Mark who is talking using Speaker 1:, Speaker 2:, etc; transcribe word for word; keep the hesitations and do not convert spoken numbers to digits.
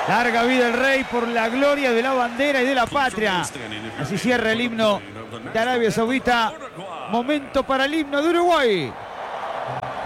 Speaker 1: Larga vida el rey por la gloria de la bandera y de la patria. Así cierra el himno de Arabia Saudita. Momento para el himno de Uruguay.